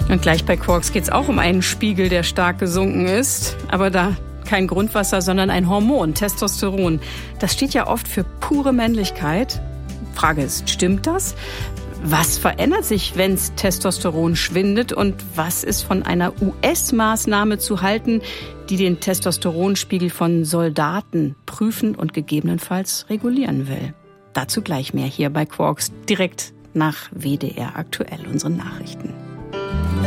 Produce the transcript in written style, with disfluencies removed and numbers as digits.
Und gleich bei Quarks geht es auch um einen Spiegel, der stark gesunken ist. Aber da kein Grundwasser, sondern ein Hormon, Testosteron. Das steht ja oft für pure Männlichkeit. Frage ist, stimmt das? Was verändert sich, wenn's Testosteron schwindet? Und was ist von einer US-Maßnahme zu halten, die den Testosteronspiegel von Soldaten prüfen und gegebenenfalls regulieren will? Dazu gleich mehr hier bei Quarks, direkt nach WDR aktuell, unseren Nachrichten.